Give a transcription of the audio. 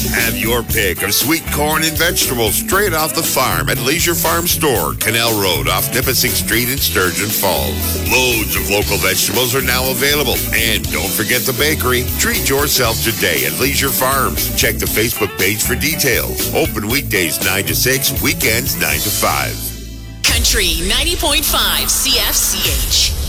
Have your pick of sweet corn and vegetables straight off the farm at Leisure Farm Store, Canal Road off Nipissing Street in Sturgeon Falls. Loads of local vegetables are now available. And don't forget the bakery. Treat yourself today at Leisure Farms. Check the Facebook page for details. Open weekdays 9 to 6, weekends 9 to 5. Country 90.5 CFCH.